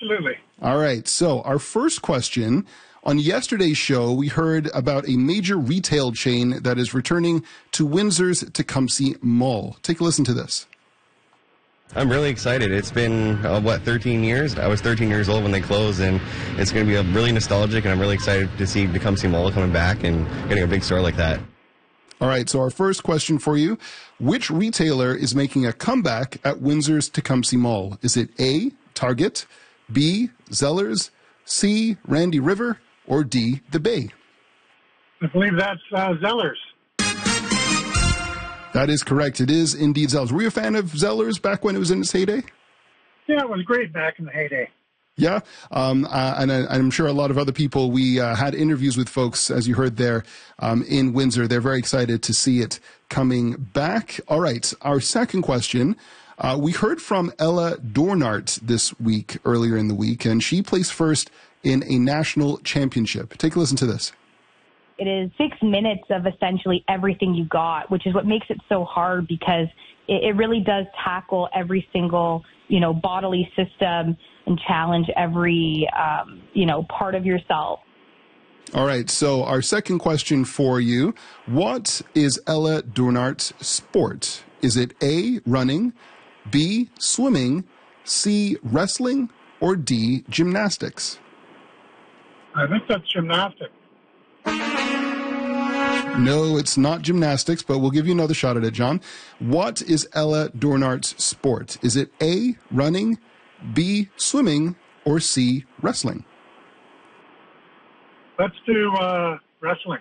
absolutely. All right. So our first question. On yesterday's show, we heard about a major retail chain that is returning to Windsor's Tecumseh Mall. Take a listen to this. I'm really excited. It's been, 13 years? I was 13 years old when they closed, and it's going to be really nostalgic, and I'm really excited to see Tecumseh Mall coming back and getting a big store like that. All right, so our first question for you. Which retailer is making a comeback at Windsor's Tecumseh Mall? Is it A, Target, B, Zellers, C, Randy River, or D, The Bay? I believe that's Zellers. That is correct. It is indeed Zellers. Were you a fan of Zellers back when it was in its heyday? Yeah, it was great back in the heyday. Yeah, and I'm sure a lot of other people, we had interviews with folks, as you heard there, in Windsor. They're very excited to see it coming back. All right, our second question. We heard from Ella Dornart this week, earlier in the week, and she placed first in a national championship. Take a listen to this. It is 6 minutes of essentially everything you got, which is what makes it so hard because it really does tackle every single, bodily system and challenge every, part of yourself. All right. So our second question for you. What is Ella Dornart's sport? Is it A, running, B, swimming, C, wrestling, or D, gymnastics? I think that's gymnastics. No, it's not gymnastics, but we'll give you another shot at it, John. What is Ella Dornart's sport? Is it A, running, B, swimming, or C, wrestling? Let's do wrestling.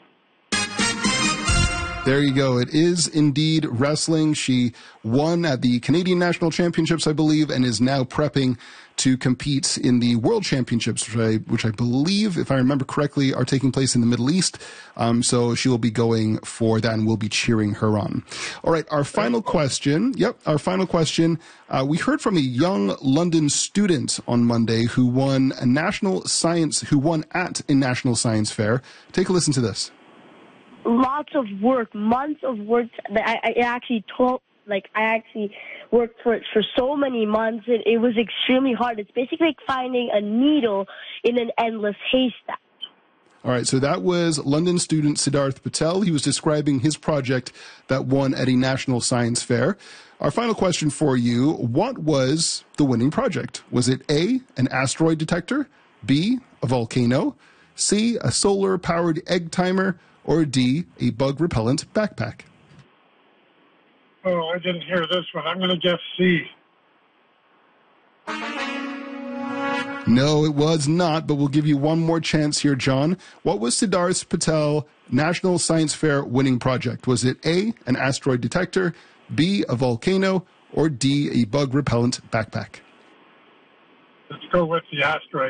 There you go. It is indeed wrestling. She won at the Canadian National Championships, I believe, and is now prepping to compete in the World Championships, which I believe, if I remember correctly, are taking place in the Middle East. So she will be going for that, and we'll be cheering her on. All right, our final question. Our final question. We heard from a young London student on Monday who won at a national science fair. Take a listen to this. Lots of work, months of work. I actually worked for it for so many months. It was extremely hard. It's basically like finding a needle in an endless haystack. All right, so that was London student Siddharth Patel. He was describing his project that won at a national science fair. Our final question for you, what was the winning project? Was it A, an asteroid detector, B, a volcano, C, a solar-powered egg timer, or D, a bug-repellent backpack? Oh, I didn't hear this one. I'm going to guess C. No, it was not, but we'll give you one more chance here, John. What was Siddharth Patel National Science Fair winning project? Was it A, an asteroid detector, B, a volcano, or D, a bug-repellent backpack? Let's go with the asteroid.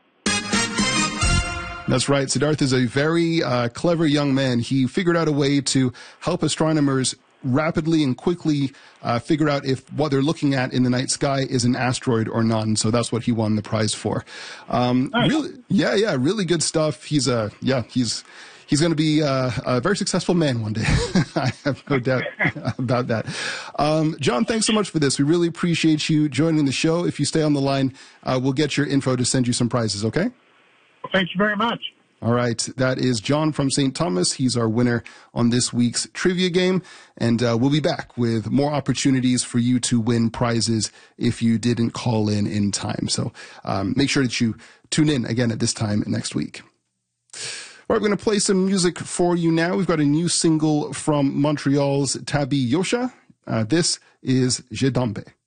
That's right. Siddharth is a very clever young man. He figured out a way to help astronomers rapidly and quickly figure out if what they're looking at in the night sky is an asteroid or not. And so that's what he won the prize for. Nice. Really good stuff. He's going to be a very successful man one day. I have no doubt about that. John, thanks so much for this. We really appreciate you joining the show. If you stay on the line, we'll get your info to send you some prizes, okay? Well, thank you very much. All right. That is John from St. Thomas. He's our winner on this week's trivia game. And we'll be back with more opportunities for you to win prizes if you didn't call in time. So make sure that you tune in again at this time next week. All right, we're going to play some music for you now. We've got a new single from Montreal's Tabi Yosha. This is Je Dambe.